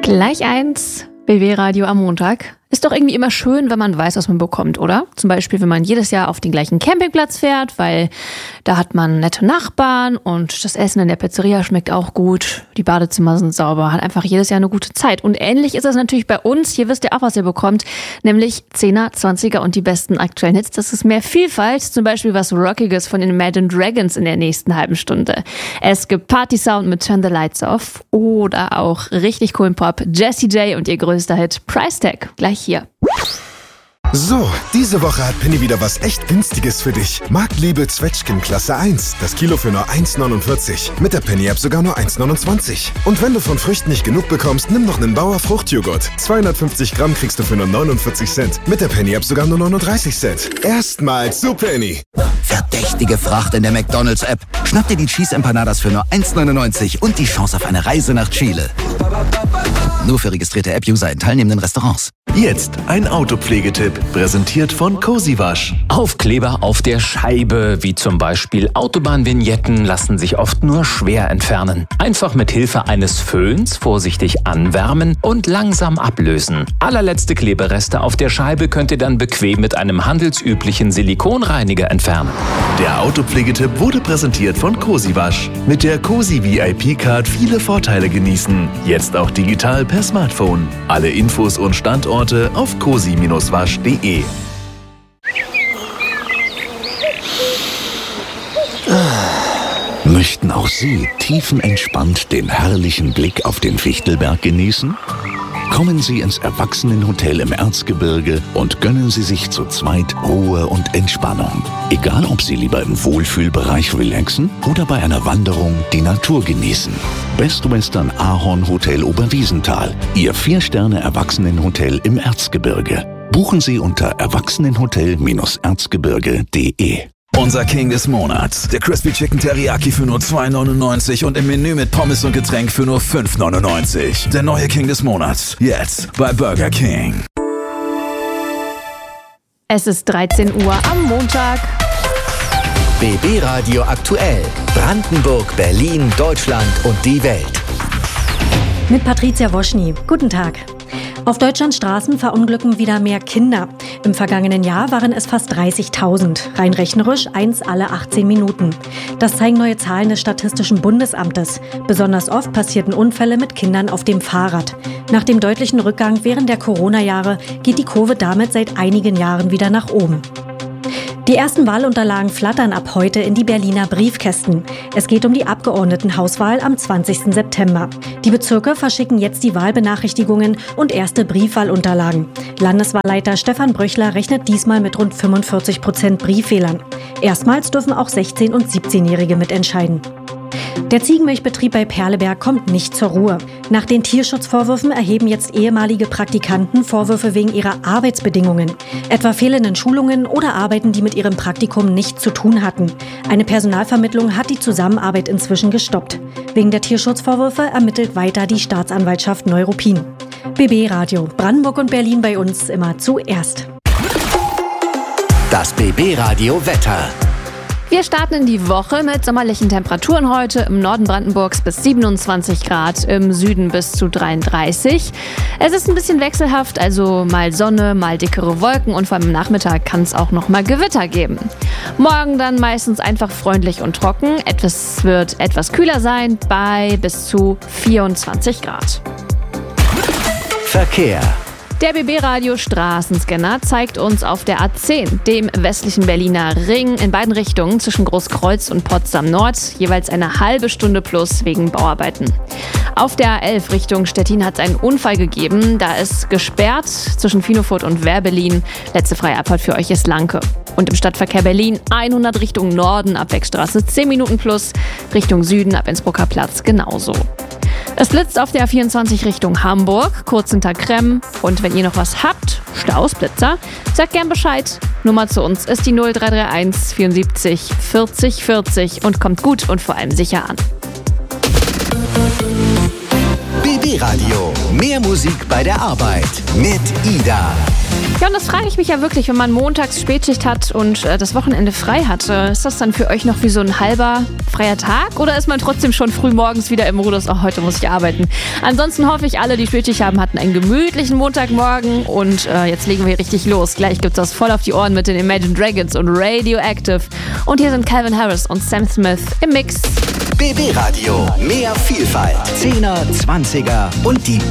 Gleich eins, BB-Radio am Montag. Ist doch irgendwie immer schön, wenn man weiß, was man bekommt, oder? Zum Beispiel, wenn man jedes Jahr auf den gleichen Campingplatz fährt, weil da hat man nette Nachbarn und das Essen in der Pizzeria schmeckt auch gut, die Badezimmer sind sauber, hat einfach jedes Jahr eine gute Zeit. Und ähnlich ist es natürlich bei uns. Hier wisst ihr auch, was ihr bekommt, nämlich 10er, 20er und die besten aktuellen Hits. Das ist mehr Vielfalt, zum Beispiel was Rockiges von den Imagine Dragons in der nächsten halben Stunde. Es gibt Party-Sound mit Turn the Lights Off oder auch richtig coolen Pop, Jessie J und ihr größter Hit Price Tag. Gleich hier. So, diese Woche hat Penny wieder was echt Günstiges für dich. Marktliebe Zwetschgen Klasse 1. Das Kilo für nur 1,49. Mit der Penny-App sogar nur 1,29. Und wenn du von Früchten nicht genug bekommst, nimm noch einen Bauer Fruchtjoghurt. 250 Gramm kriegst du für nur 49 Cent. Mit der Penny-App sogar nur 39 Cent. Erstmals zu Penny. Verdächtige Fracht in der McDonald's-App. Schnapp dir die Cheese Empanadas für nur 1,99 und die Chance auf eine Reise nach Chile. Nur für registrierte App-User in teilnehmenden Restaurants. Jetzt ein Autopflegetipp, präsentiert von Cozy Wasch. Aufkleber auf der Scheibe, wie zum Beispiel Autobahnvignetten, lassen sich oft nur schwer entfernen. Einfach mit Hilfe eines Föhns vorsichtig anwärmen und langsam ablösen. Allerletzte Klebereste auf der Scheibe könnt ihr dann bequem mit einem handelsüblichen Silikonreiniger entfernen. Der Autopflegetipp wurde präsentiert von Cozy Wasch. Mit der Cozy VIP-Card viele Vorteile genießen. Jetzt auch digital per Smartphone. Alle Infos und Standorte auf cozy-wasch.de. Möchten auch Sie tiefenentspannt den herrlichen Blick auf den Fichtelberg genießen? Kommen Sie ins Erwachsenenhotel im Erzgebirge und gönnen Sie sich zu zweit Ruhe und Entspannung. Egal, ob Sie lieber im Wohlfühlbereich relaxen oder bei einer Wanderung die Natur genießen. Best Western Ahorn Hotel Oberwiesenthal, Ihr 4-Sterne-Erwachsenenhotel im Erzgebirge. Buchen Sie unter erwachsenenhotel-erzgebirge.de. Unser King des Monats. Der Crispy Chicken Teriyaki für nur $2,99 und im Menü mit Pommes und Getränk für nur $5,99. Der neue King des Monats. Jetzt bei Burger King. Es ist 13 Uhr am Montag. BB Radio aktuell. Brandenburg, Berlin, Deutschland und die Welt. Mit Patricia Woschny. Guten Tag. Auf Deutschlands Straßen verunglücken wieder mehr Kinder. Im vergangenen Jahr waren es fast 30.000. Rein rechnerisch 1 alle 18 Minuten. Das zeigen neue Zahlen des Statistischen Bundesamtes. Besonders oft passierten Unfälle mit Kindern auf dem Fahrrad. Nach dem deutlichen Rückgang während der Corona-Jahre geht die Kurve damit seit einigen Jahren wieder nach oben. Die ersten Wahlunterlagen flattern ab heute in die Berliner Briefkästen. Es geht um die Abgeordnetenhauswahl am 20. September. Die Bezirke verschicken jetzt die Wahlbenachrichtigungen und erste Briefwahlunterlagen. Landeswahlleiter Stefan Bröchler rechnet diesmal mit rund 45% Brieffehlern. Erstmals dürfen auch 16- und 17-Jährige mitentscheiden. Der Ziegenmilchbetrieb bei Perleberg kommt nicht zur Ruhe. Nach den Tierschutzvorwürfen erheben jetzt ehemalige Praktikanten Vorwürfe wegen ihrer Arbeitsbedingungen. Etwa fehlenden Schulungen oder Arbeiten, die mit ihrem Praktikum nichts zu tun hatten. Eine Personalvermittlung hat die Zusammenarbeit inzwischen gestoppt. Wegen der Tierschutzvorwürfe ermittelt weiter die Staatsanwaltschaft Neuruppin. BB Radio, Brandenburg und Berlin bei uns immer zuerst. Das BB Radio Wetter. Wir starten in die Woche mit sommerlichen Temperaturen heute. Im Norden Brandenburgs bis 27 Grad, im Süden bis zu 33. Es ist ein bisschen wechselhaft, also mal Sonne, mal dickere Wolken und vor allem am Nachmittag kann es auch noch mal Gewitter geben. Morgen dann meistens einfach freundlich und trocken. Es wird etwas kühler sein, bei bis zu 24 Grad. Verkehr. Der BB-Radio Straßenscanner zeigt uns auf der A10, dem westlichen Berliner Ring, in beiden Richtungen zwischen Großkreuz und Potsdam Nord, jeweils eine halbe Stunde plus wegen Bauarbeiten. Auf der A11 Richtung Stettin hat es einen Unfall gegeben. Da ist gesperrt zwischen Finofurt und Werbelin. Letzte freie Abfahrt für euch ist Lanke. Und im Stadtverkehr Berlin 100 Richtung Norden ab Beckstraße 10 Minuten plus, Richtung Süden ab Innsbrucker Platz genauso. Es blitzt auf der A24 Richtung Hamburg, kurz hinter Kremm. Und wenn ihr noch was habt, Staus, Blitzer, sagt gern Bescheid. Nummer zu uns ist die 0331 74 40 40 und kommt gut und vor allem sicher an. BB Radio. Mehr Mehr Musik bei der Arbeit mit Ida. Ja, und das frage ich mich ja wirklich, wenn man montags Spätschicht hat und das Wochenende frei hat. Ist das dann für euch noch wie so ein halber freier Tag? Oder ist man trotzdem schon früh morgens wieder im Modus, heute muss ich arbeiten? Ansonsten hoffe ich, alle, die Spätschicht haben, hatten einen gemütlichen Montagmorgen. Und jetzt legen wir richtig los. Gleich gibt's das voll auf die Ohren mit den Imagine Dragons und Radioactive. Und hier sind Calvin Harris und Sam Smith im Mix. BB Radio. Mehr Vielfalt. 10er, 20er und die